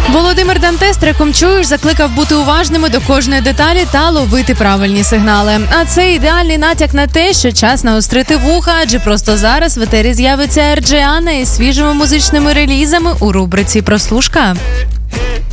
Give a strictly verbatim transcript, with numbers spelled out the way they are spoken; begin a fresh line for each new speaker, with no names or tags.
Володимир Дантес треком «Чуєш» закликав бути уважними до кожної деталі та ловити правильні сигнали. А це ідеальний натяк на те, що час наострити вуха, адже просто зараз в етері з'явиться Ерджіана із свіжими музичними релізами у рубриці «Прослушка».